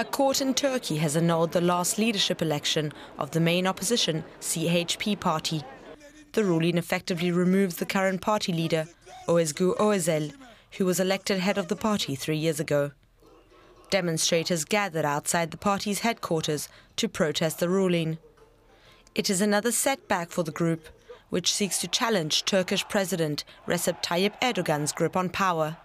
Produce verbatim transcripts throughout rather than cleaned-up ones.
A court in Turkey has annulled the last leadership election of the main opposition C H P party. The ruling effectively removes the current party leader, Özgür Özel, who was elected head of the party three years ago. Demonstrators gathered outside the party's headquarters to protest the ruling. It is another setback for the group, which seeks to challenge Turkish President Recep Tayyip Erdogan's grip on power.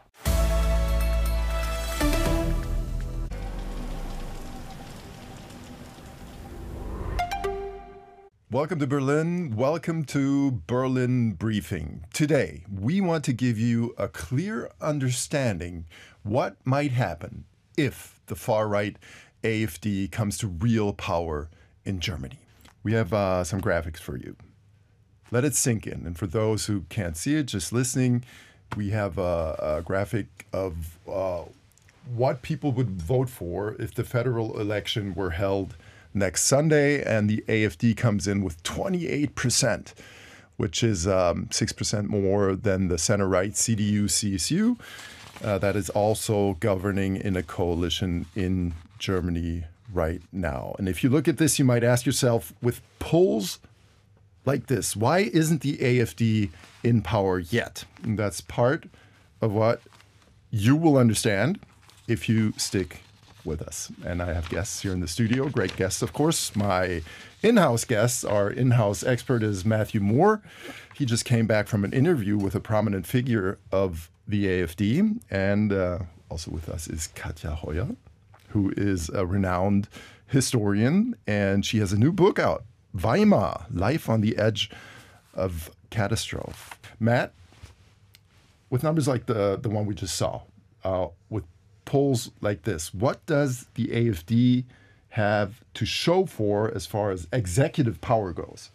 Welcome to Berlin. Welcome to Berlin Briefing. Today, we want to give you a clear understanding what might happen if the far-right A F D comes to real power in Germany. We have uh, some graphics for you. Let it sink in. And for those who can't see it, just listening, we have a, a graphic of uh, what people would vote for if the federal election were held next Sunday, and the A F D comes in with twenty-eight percent, which is um, six percent more than the center-right C D U C S U. Uh, that is also governing in a coalition in Germany right now. And if you look at this, you might ask yourself, with polls like this, why isn't the A F D in power yet? And that's part of what you will understand if you stick with us. And I have guests here in the studio, great guests, of course. My in-house guests, our in-house expert is Matthew Moore. He just came back from an interview with a prominent figure of the A F D. And uh, also with us is Katja Heuer, who is a renowned historian, and she has a new book out, Weimar, Life on the Edge of Catastrophe. Matt, with numbers like the, the one we just saw, uh, with polls like this, what does the A F D have to show for as far as executive power goes?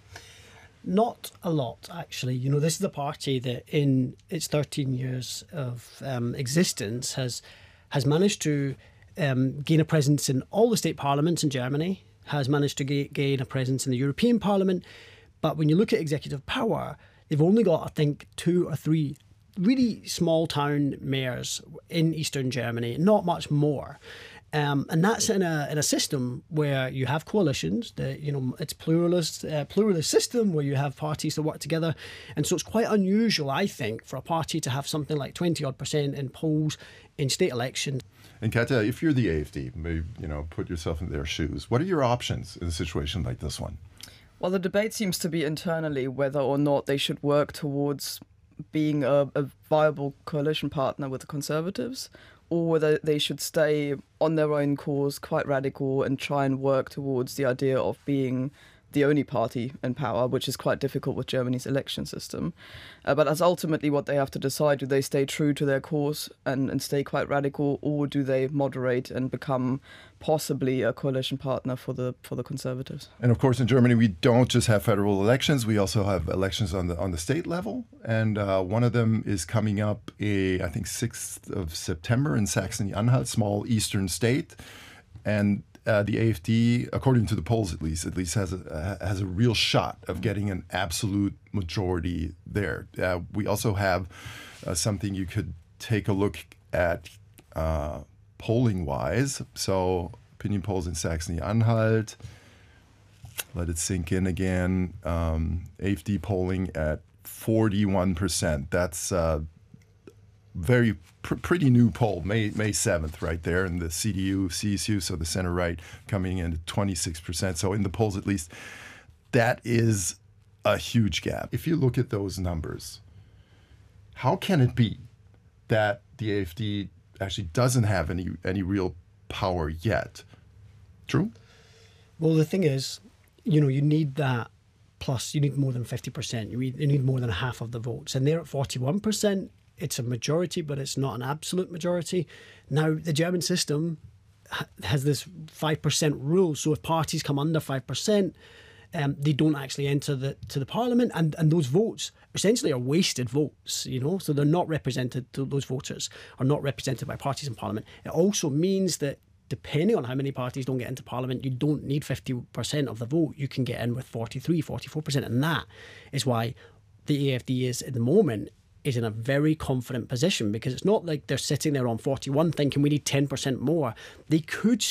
Not a lot, actually. You know, this is a party that in its thirteen years of um, existence has has managed to um, gain a presence in all the state parliaments in Germany, has managed to ga- gain a presence in the European Parliament. But when you look at executive power, they've only got, I think, two or three really small town mayors in Eastern Germany, not much more. Um, and that's in a in a system where you have coalitions, that, you know, it's pluralist, uh, pluralist system where you have parties that work together. And so it's quite unusual, I think, for a party to have something like twenty odd percent in polls in state elections. And Katja, if you're the A F D, maybe, you know, put yourself in their shoes. What are your options in a situation like this one? Well, the debate seems to be internally whether or not they should work towards being a, a viable coalition partner with the Conservatives, or whether they should stay on their own course, quite radical, and try and work towards the idea of being the only party in power, which is quite difficult with Germany's election system. Uh, but that's ultimately what they have to decide. Do they stay true to their course and, and stay quite radical, or do they moderate and become possibly a coalition partner for the for the Conservatives? And of course, in Germany, we don't just have federal elections. We also have elections on the on the state level. And uh, one of them is coming up, a, I think, sixth of September in Saxony-Anhalt, small eastern state. And Uh, the A F D, according to the polls at least, at least has a uh, has a real shot of getting an absolute majority there. Uh, we also have uh, something you could take a look at uh, polling-wise. So opinion polls in Saxony-Anhalt. Let it sink in again. Um, A F D polling at forty-one percent. That's uh, very pr- pretty new poll, May May seventh, right there, and the C D U, C S U, so the center right, coming in at twenty-six percent. So in the polls, at least, that is a huge gap. If you look at those numbers, how can it be that the A F D actually doesn't have any any real power yet? True? Well, the thing is, you know, you need that plus, you need more than fifty percent. You need, you need more than half of the votes. And they're at forty-one percent. It's a majority, but it's not an absolute majority. Now, the German system has this five percent rule. So if parties come under five percent, um, they don't actually enter the to the parliament. And, and those votes essentially are wasted votes, you know. So they're not represented, those voters are not represented by parties in parliament. It also means that depending on how many parties don't get into parliament, you don't need fifty percent of the vote. You can get in with forty-three, forty-four percent. And that is why the A F D is, at the moment, is in a very confident position, because it's not like they're sitting there on forty-one thinking we need ten percent more. They could